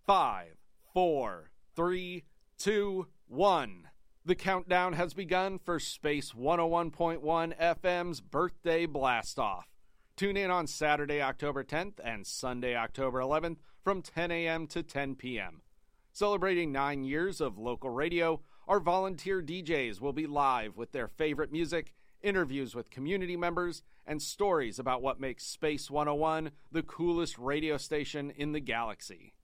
5, 4, 3, 2, 1. The countdown has begun for Space 101.1 FM's Birthday Blast-Off. Tune in on Saturday, October 10th and Sunday, October 11th from 10 a.m. to 10 p.m. Celebrating 9 years of local radio, our volunteer DJs will be live with their favorite music, interviews with community members, and stories about what makes Space 101 the coolest radio station in the galaxy.